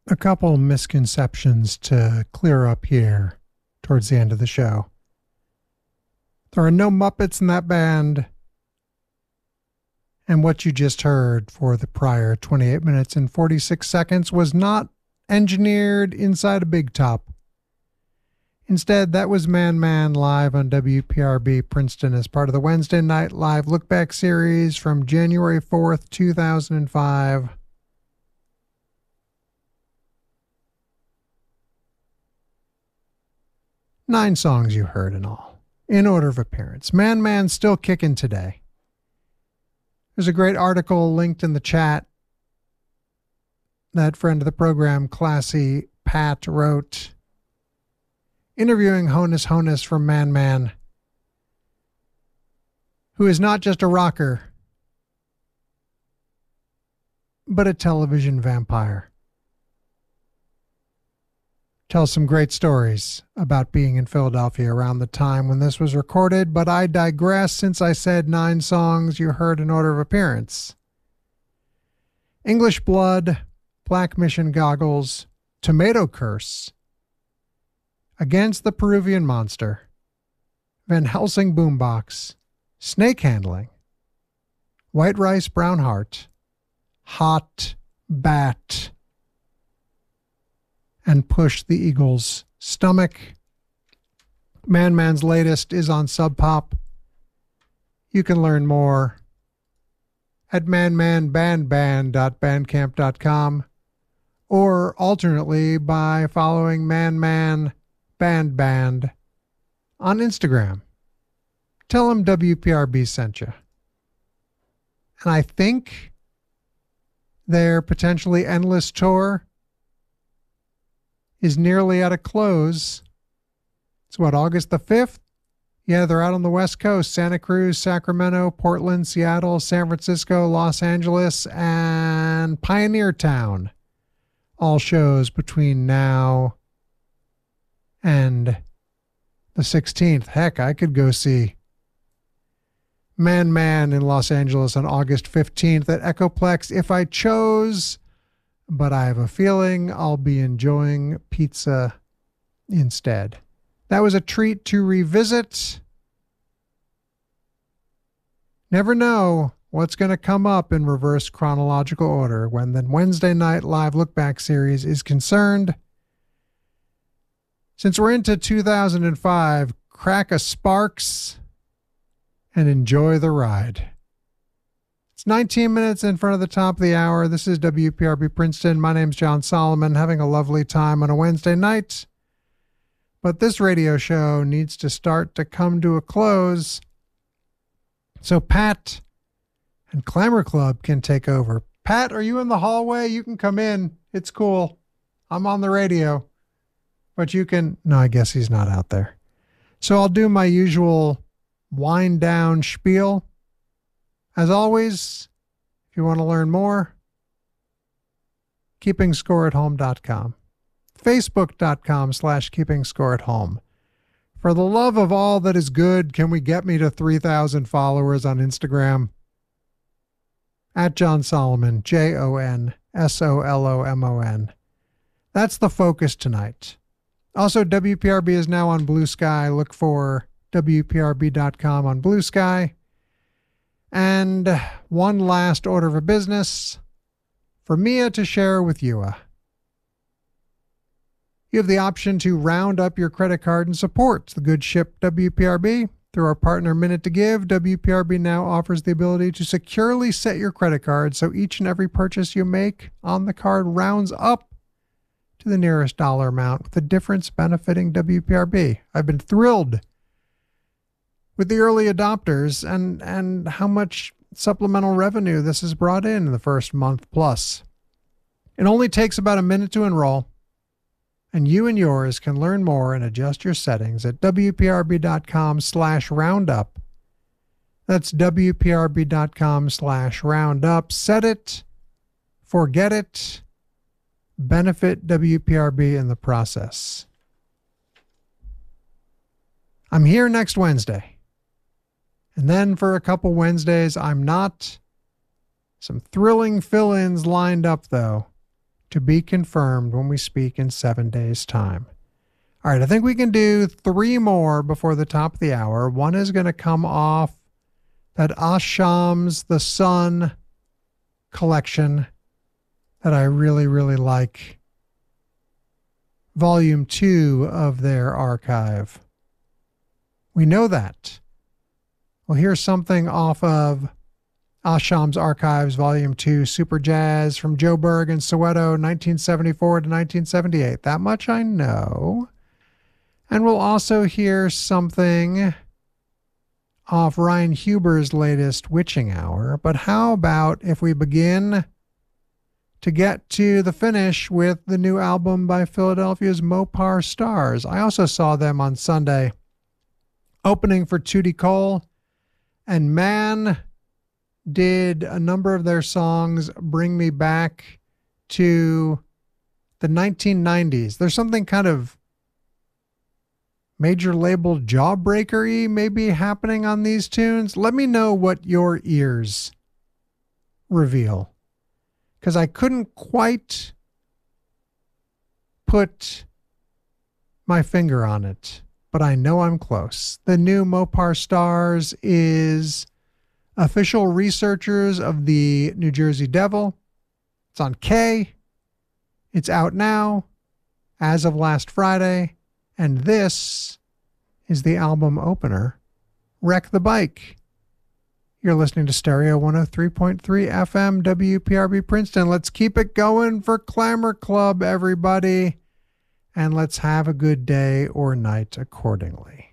A couple misconceptions to clear up here towards the end of the show. There are no Muppets in that band, and what you just heard for the prior 28 minutes and 46 seconds was not engineered inside a big top. Instead, that was Man Man live on WPRB Princeton as part of the Wednesday Night Live Look Back series from January 4th, 2005. Nine songs you heard in all, in order of appearance. Man Man's still kicking today. There's a great article linked in the chat that friend of the program, Classy Pat, wrote, interviewing Honus Honus from Man Man, who is not just a rocker, but a television vampire. Tells some great stories about being in Philadelphia around the time when this was recorded, but I digress since I said 9 songs you heard in order of appearance. English Blood, Black Mission Goggles, Tomato Curse, Against the Peruvian Monster, Van Helsing Boombox, Snake Handling, White Rice Brown Heart, Hot Bat, and Push the Eagle's Stomach. Man Man's latest is on Sub Pop. You can learn more at manmanbandband.bandcamp.com, or alternately by following Man Man Band Band on Instagram. Tell him WPRB sent you. And I think their potentially endless tour is nearly at a close. It's what, August the 5th? Yeah, they're out on the West Coast. Santa Cruz, Sacramento, Portland, Seattle, San Francisco, Los Angeles, and Pioneer Town. All shows between now and the 16th. Heck, I could go see Man Man in Los Angeles on August 15th at Echoplex if I chose, but I have a feeling I'll be enjoying pizza instead. That was a treat to revisit. Never know what's going to come up in reverse chronological order when the Wednesday Night Live Look Back series is concerned. Since we're into 2005, crack a Sparks and enjoy the ride. It's 19 minutes in front of the top of the hour. This is WPRB Princeton. My name's John Solomon, having a lovely time on a Wednesday night. But this radio show needs to start to come to a close, so Pat and Clamor Club can take over. Pat, are you in the hallway? You can come in. It's cool. I'm on the radio. But you can... No, I guess he's not out there. So I'll do my usual wind down spiel. As always, if you want to learn more, keepingscoreathome.com. Facebook.com/keepingscoreathome. For the love of all that is good, can we get me to 3,000 followers on Instagram? At John Solomon, JONSOLOMON. That's the focus tonight. Also, WPRB is now on Blue Sky. Look for WPRB.com on Blue Sky. And one last order of business for Mia to share with you. You have the option to round up your credit card and support the good ship WPRB. Through our partner Minute to Give, WPRB now offers the ability to securely set your credit card so each and every purchase you make on the card rounds up to the nearest dollar amount, with the difference benefiting WPRB. I've been thrilled with the early adopters and how much supplemental revenue this has brought in the first month plus. It only takes about a minute to enroll, and you and yours can learn more and adjust your settings at WPRB.com/roundup. That's WPRB.com/roundup. Set it, forget it, benefit WPRB in the process. I'm here next Wednesday. And then for a couple Wednesdays, I'm not. Some thrilling fill-ins lined up, though. to be confirmed when we speak in 7 days' time. All right, I think we can do 3 more before the top of the hour. One is going to come off that Asham's The Sun collection that I really, really like. Volume 2 of their archive. We know that. We'll hear something off of Asham's Archives, Volume 2, Super Jazz from Joburg and Soweto, 1974 to 1978. That much I know. And we'll also hear something off Ryan Huber's latest Witching Hour. But how about if we begin to get to the finish with the new album by Philadelphia's Mopar Stars? I also saw them on Sunday opening for Tootie Cole, and man, did a number of their songs bring me back to the 1990s. There's something kind of major label jawbreaker-y maybe happening on these tunes. Let me know what your ears reveal, because I couldn't quite put my finger on it, but I know I'm close. The new Mopar Stars is official researchers of the New Jersey Devil. It's on K. It's out now as of last Friday. And this is the album opener, Wreck the Bike. You're listening to Stereo 103.3 FM WPRB Princeton. Let's keep it going for Clamor Club, everybody. And let's have a good day or night accordingly.